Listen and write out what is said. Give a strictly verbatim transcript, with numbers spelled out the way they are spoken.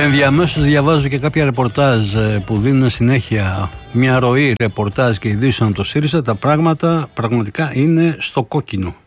Ενδιαμέσως διαβάζω και κάποια ρεπορτάζ που δίνουν συνέχεια μια ροή ρεπορτάζ και ειδήσεων από το ΣΥΡΙΖΑ. Τα πράγματα πραγματικά είναι στο κόκκινο.